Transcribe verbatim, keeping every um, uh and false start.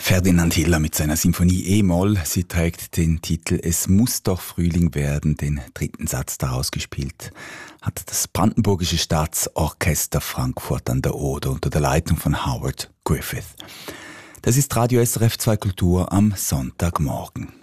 Ferdinand Hiller mit seiner Symphonie E-Moll. Sie trägt den Titel »Es muss doch Frühling werden«. Den dritten Satz daraus gespielt hat das Brandenburgische Staatsorchester Frankfurt an der Oder unter der Leitung von Howard Griffith. Das ist Radio S R F zwei Kultur am Sonntagmorgen.